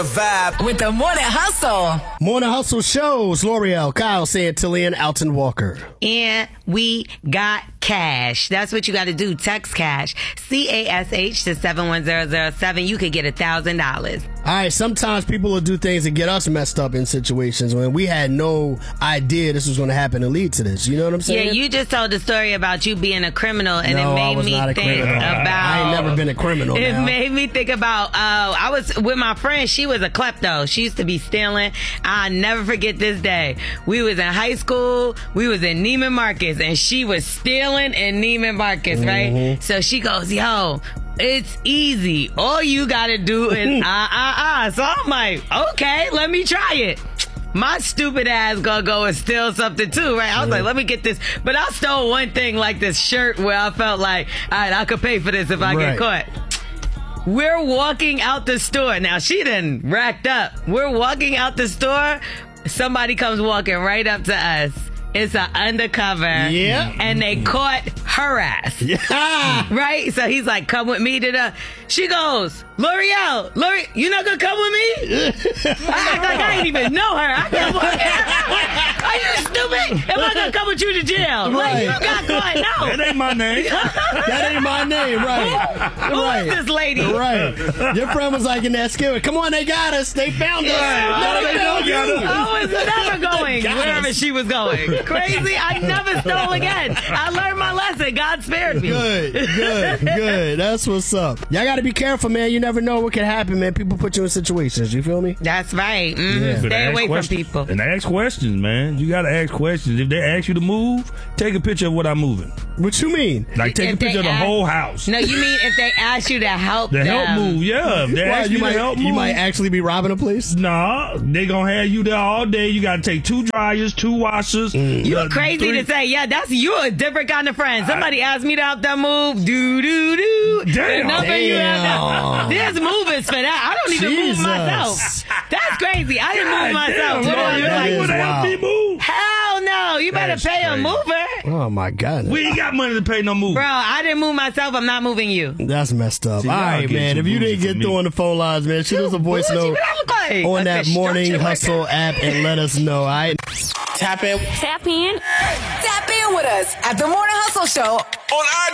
Vibe with the Morning Hustle. Morning Hustle shows. L'Oreal, Kyle Santillan, Alton Walker. And we got cash. That's what you got to do. Text cash. CASH to 71007. You could get $1,000. All right, sometimes people will do things that get us messed up in situations when we had no idea this was going to happen and lead to this. You know what I'm saying? Yeah, you just told the story about you being a criminal, and No, it I made was me not a think criminal. about... I ain't never been a criminal. It now. made me think about, I was with my friend. She was a klepto. She used to be stealing. I'll never forget this day. We was in high school. We was in Neiman Marcus, and she was stealing in Neiman Marcus, right? So she goes, yo, it's easy. All you gotta do is So I'm like, okay, let me try it. My stupid ass gonna go and steal something too, right? I was like, let me get this. But I stole one thing, like this shirt, where I felt like, all right, I could pay for this if I get caught. We're walking out the store. Now, she done racked up. We're walking out the store. Somebody comes walking right up to us. It's an undercover. Yeah. And they caught her ass. Yeah. Right? So he's like, come with me to the... She goes, L'Oreal, you not gonna come with me? I act like I ain't even know her. I kept walking. Are you stupid? Am I gonna come with you to jail? Like, you got caught. No. That ain't my name. That ain't my name, right? Who is this lady? Right. Your friend was like in that skill. Come on, they got us. They found us. Yeah. They found you. I was never going Got wherever us. she was going. Crazy. I never stole again. I learned my lesson. God spared me. Good. That's what's up. Y'all got to be careful, man. You never know what can happen, man. People put you in situations. You feel me? That's right. Yeah. Stay away from people. And ask questions, man. You got to ask questions. If they ask you to move, take a picture of what I'm moving. What you mean? Like, take If a picture of they the ask- whole house. No, you mean if they ask you to help The them. help move, yeah. If they Why, ask you to help move. you might actually be robbing a place? Nah, they gonna have you there all day. You gotta take 2 dryers, 2 washers. You're crazy 3 to say, yeah, you're a different kind of friend. Somebody asked me to help them move. Do. Damn. There's movers for that. I don't even move Jesus. myself. That's crazy. I didn't move myself. Damn, What you are you is would like? help me move. Hell no. You better That's pay a crazy. mover. Oh, my God. We ain't got money to pay no move. Bro, I didn't move myself. I'm not moving you. That's messed up. See, All y'all right, get man. too If you didn't bougie get for through me. on the phone lines, man, shoot us a voice Bougie, note what I look like? on A that Morning construction Hustle worker. app and let us know, all right? Tap in Tap in. with us at the Morning Hustle Show on IG.